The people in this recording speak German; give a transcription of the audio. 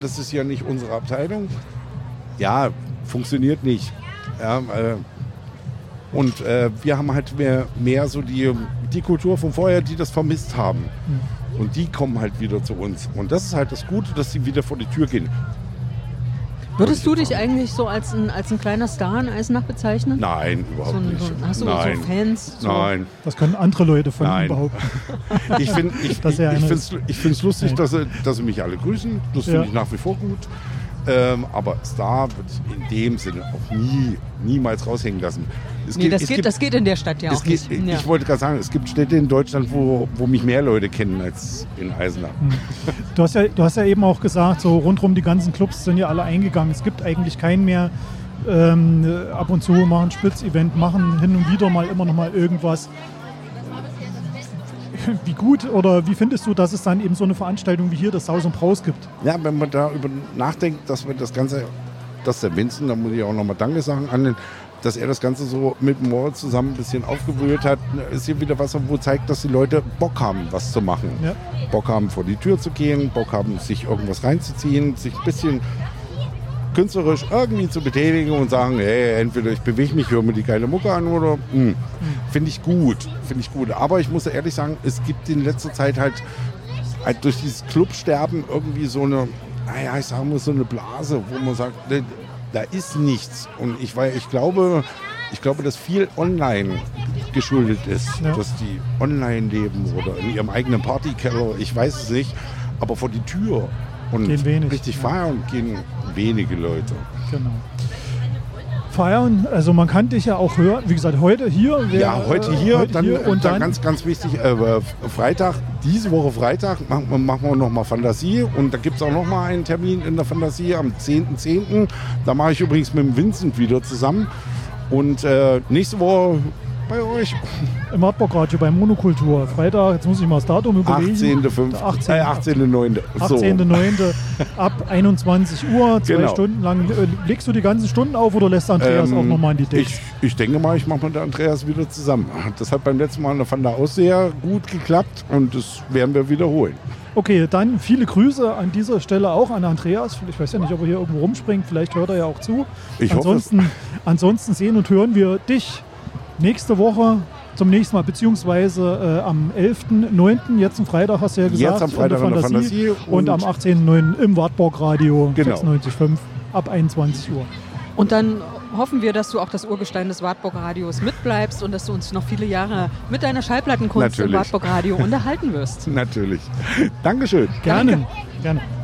das ist ja nicht unsere Abteilung. Ja, funktioniert nicht. Ja, und wir haben halt mehr so die Kultur von vorher, die das vermisst haben. Und die kommen halt wieder zu uns. Und das ist halt das Gute, dass sie wieder vor die Tür gehen. Würdest du dich eigentlich so als ein kleiner Star in Eisenach bezeichnen? Nein, überhaupt nicht. Hast du so Fans? So? Nein. Das können andere Leute von ihm behaupten. Ich finde es lustig, dass sie mich alle grüßen. Das finde ich nach wie vor gut. Aber Star würde ich in dem Sinne auch niemals raushängen lassen. Das geht in der Stadt ja auch nicht. Ich wollte gerade sagen, es gibt Städte in Deutschland, wo mich mehr Leute kennen als in Eisenach. Du hast ja eben auch gesagt, so rundherum die ganzen Clubs sind ja alle eingegangen. Es gibt eigentlich keinen mehr. Ab und zu machen ein Spitz-Event, machen hin und wieder mal immer noch mal irgendwas. Wie gut oder wie findest du, dass es dann eben so eine Veranstaltung wie hier das Saus und Braus gibt? Ja, wenn man darüber nachdenkt, dass wir das Ganze, dass der Vincent, da muss ich auch nochmal Danke sagen, dass er das Ganze so mit Moritz zusammen ein bisschen aufgewühlt hat, ist hier wieder was, wo zeigt, dass die Leute Bock haben, was zu machen. Ja. Bock haben, vor die Tür zu gehen, Bock haben, sich irgendwas reinzuziehen, sich ein bisschen künstlerisch irgendwie zu betätigen und sagen, hey, entweder ich bewege mich, höre mir die geile Mucke an oder finde ich gut. Aber ich muss ehrlich sagen, es gibt in letzter Zeit halt durch dieses Clubsterben irgendwie so eine, ich sage mal so eine Blase, wo man sagt, da ist nichts. Und ich glaube, dass viel online geschuldet ist, dass die online leben oder in ihrem eigenen Partykeller, ich weiß es nicht, aber vor die Tür und richtig feiern gehen wenige Leute. Genau. Feiern, also man kann dich ja auch hören, wie gesagt, heute hier. Heute hier und dann ganz wichtig, Freitag, diese Woche Freitag machen wir nochmal Fantasie und da gibt es auch nochmal einen Termin in der Fantasie am 10.10. Da mache ich übrigens mit dem Vincent wieder zusammen und nächste Woche bei euch. Im Wartburg-Radio bei Monokultur. Freitag, jetzt muss ich mal das Datum überlegen. 18.9. 18.9. ab 21 Uhr, 2 Stunden lang. Legst du die ganzen Stunden auf oder lässt Andreas auch nochmal in die Decks? Ich denke mal, ich mache mit Andreas wieder zusammen. Das hat beim letzten Mal in der Fanda auch sehr gut geklappt und das werden wir wiederholen. Okay, dann viele Grüße an dieser Stelle auch an Andreas. Ich weiß ja nicht, ob er hier irgendwo rumspringt. Vielleicht hört er ja auch zu. Ansonsten sehen und hören wir dich nächste Woche zum nächsten Mal, beziehungsweise am 11.9., jetzt am Freitag hast du ja gesagt, jetzt am Freitag in der Fantasie und am 18.9. im Wartburg-Radio 96.5 ab 21 Uhr. Und dann hoffen wir, dass du auch das Urgestein des Wartburg-Radios mitbleibst und dass du uns noch viele Jahre mit deiner Schallplattenkunst im Wartburg-Radio unterhalten wirst. Natürlich. Dankeschön. Gerne.